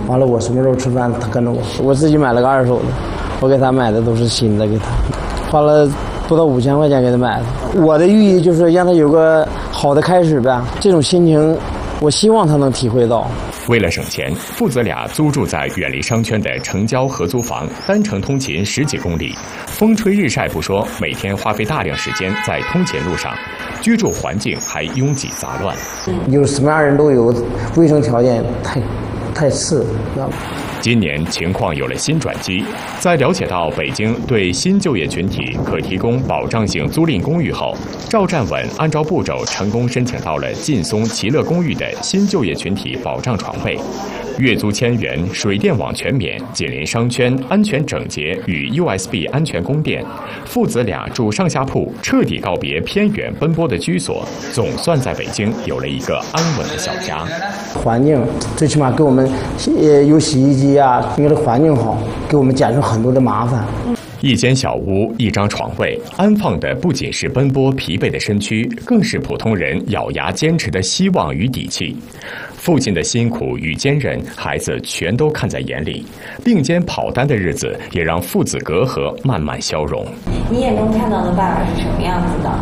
完了我什么时候吃饭他跟着我，我自己买了个2手的，我给他买的都是新的，给他花了不到5000块钱给他买的。我的寓意就是让他有个好的开始呗，这种心情我希望他能体会到。 为了省钱，父子俩租住在远离商圈的城郊合租房，单程通勤10几公里，风吹日晒不说，每天花费大量时间在通勤路上，居住环境还拥挤杂乱。 有什么样人都有，卫生条件太次，知道吗？ 今年情况有了新转机，在了解到北京对新就业群体可提供保障性租赁公寓后，赵占稳按照步骤成功申请到了劲松齐乐公寓的新就业群体保障床位，月租1000元，水电网全免，紧邻商圈，安全整洁与 USB 安全供电。父子俩住上下铺，彻底告别偏远奔波的居所，总算在北京有了一个安稳的小家。 环境最起码给我们有洗衣机啊，因为这环境好，给我们减少很多的麻烦。 一间小屋，一张床位，安放的不仅是奔波疲惫的身躯，更是普通人咬牙坚持的希望与底气。父亲的辛苦与坚韧，孩子全都看在眼里。并肩跑单的日子，也让父子隔阂慢慢消融。 你眼中看到的爸爸是什么样子的？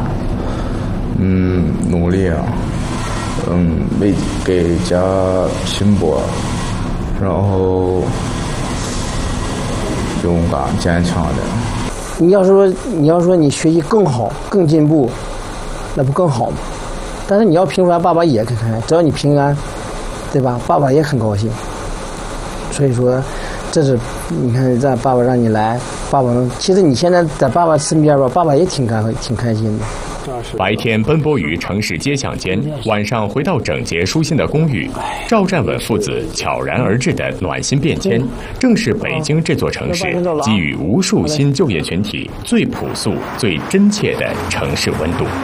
努力啊，为给家拼搏，然后勇敢坚强的。 你要说你学习更好更进步，那不更好吗？但是你要平凡，爸爸也开心，只要你平安，对吧？爸爸也很高兴。所以说，这是你看，让爸爸让你来，爸爸能。其实你现在在爸爸身边吧，爸爸也挺开心的。 白天奔波于城市街巷间，晚上回到整洁舒心的公寓。赵占稳父子悄然而至的暖心变迁，正是北京这座城市给予无数新就业群体最朴素、最真切的城市温度。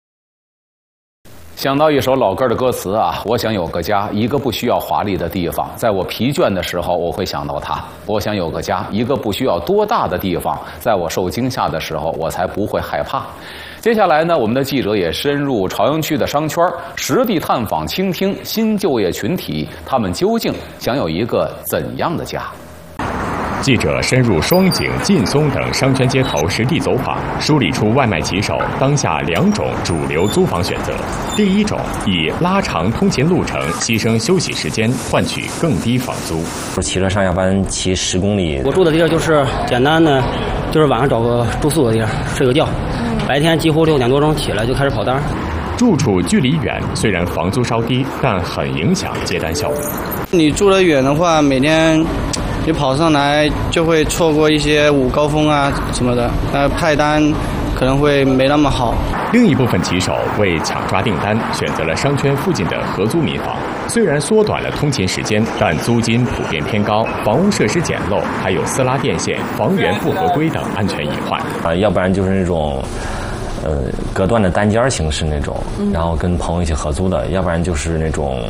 想到一首老歌的歌词啊，我想有个家，一个不需要华丽的地方，在我疲倦的时候，我会想到它。我想有个家，一个不需要多大的地方，在我受惊吓的时候，我才不会害怕。接下来呢，我们的记者也深入朝阳区的商圈，实地探访、倾听新就业群体，他们究竟想有一个怎样的家？ 记者深入双井、劲松等商圈街头实地走访，梳理出外卖骑手当下2种主流租房选择。第一种，以拉长通勤路程，牺牲休息时间，换取更低房租。 我骑车上下班骑10公里。 我住的地儿就是简单的，就是晚上找个住宿的地儿睡个觉，白天几乎6点多钟起来就开始跑单。 住处距离远，虽然房租稍低，但很影响接单效率。 你住得远的话，每天你跑上来就会错过一些午高峰啊什么的，派单可能会没那么好。 另一部分骑手为抢抓订单，选择了商圈附近的合租民房。虽然缩短了通勤时间，但租金普遍偏高，房屋设施简陋，还有私拉电线、房源不合规等安全隐患。 要不然就是那种隔断的单间形式那种，然后跟朋友一起合租的，要不然就是那种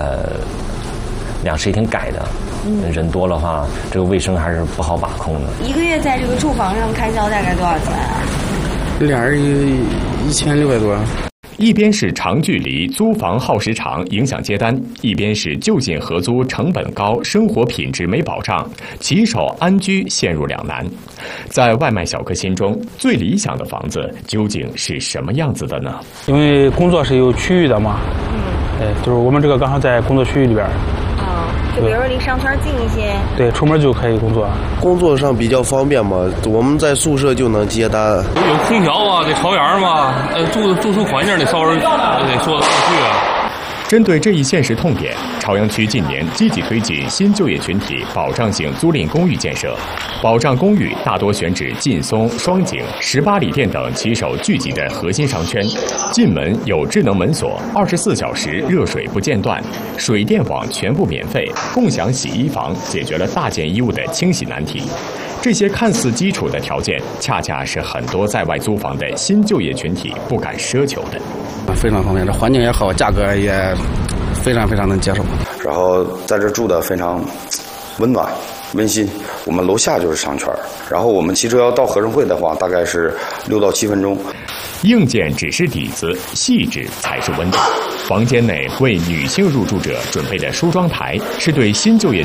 2室1厅改的。人多的话，这个卫生还是不好把控的。 一个月在这个住房上开销大概多少钱啊 ？2人1600多。 一边是长距离租房耗时长影响接单，一边是就近合租成本高，生活品质没保障，骑手安居陷入两难。在外卖小哥心中，最理想的房子究竟是什么样子的呢？ 因为工作是有区域的嘛，就是我们这个刚好在工作区域里边。 就比如说离商圈近一些， 对，出门就可以工作。 工作上比较方便嘛，我们在宿舍就能接单。 有空调啊，得朝阳嘛，住宿环境得稍微得说得过去啊。 针对这一现实痛点，朝阳区近年积极推进新就业群体保障性租赁公寓建设。保障公寓大多选址劲松、双井、18里店等骑手聚集的核心商圈。进门有智能门锁，24小时热水不间断，水电网全部免费，共享洗衣房解决了大件衣物的清洗难题。这些看似基础的条件，恰恰是很多在外租房的新就业群体不敢奢求的。 非常方便，这环境也好，价格也非常非常能接受。 然后在这住的非常温暖温馨。我们楼下就是商圈，然后我们骑车要到合生汇的话，大概是6到7分钟。 硬件只是底子，细致才是温度。房间内为女性入住者准备的梳妆台，是对新就业